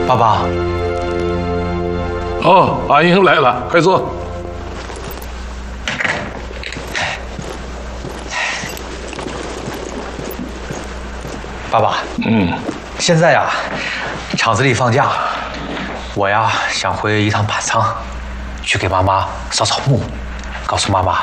爸爸。 哦，阿英来了，快坐。 爸爸，现在呀，厂子里放假，我呀想回一趟板仓，去给妈妈扫扫墓，告诉妈妈